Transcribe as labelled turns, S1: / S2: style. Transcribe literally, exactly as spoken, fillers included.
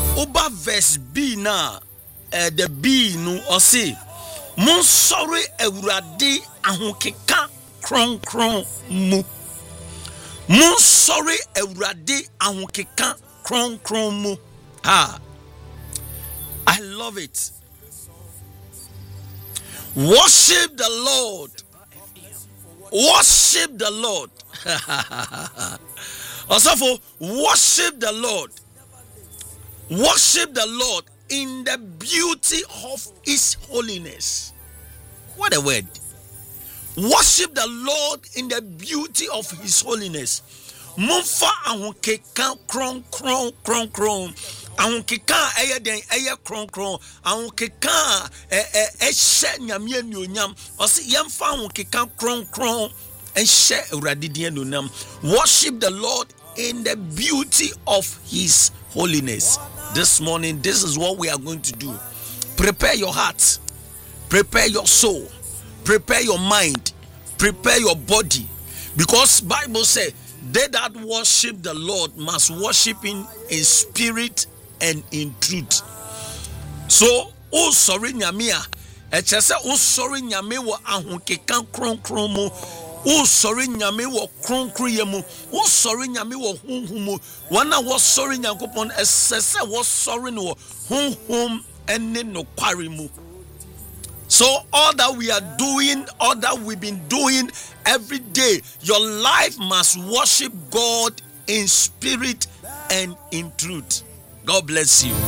S1: Oba verse B na uh, the B no or say mon sorry Ewurade ahokeka kron kron mu. Mon sorry Ewurade ahokeka kron kron mu. Ah, I love it. Worship the Lord. Worship the Lord. Also for worship the Lord. Worship the Lord in the beauty of his holiness. What a word. Worship the Lord in the beauty of his holiness. Mumfa ahokeka kron kron kron kron. Ahokeka eye den eye kron kron. Ahokeka eh eh ehye nyame anuonyam. Osi yemfa ahokeka kron kron ehye Awurade den anuonyam. Worship the Lord in the beauty of his holiness. This morning, this is what we are going to do. Prepare your heart, prepare your soul, prepare your mind, prepare your body, because Bible says they that worship the Lord must worship him in spirit and in truth. So, oh sorry nyamia, echese oh sorry nyame wo ahokeka kron kron mo. O sorry nyame wo kronkro yemu. O sorry nyame wo honhum. Wana wo sorry nyankopon esese wo sorry no honhum ene no kware mu. So all that we are doing, all that we've been doing every day, your life must worship God in spirit and in truth. God bless you.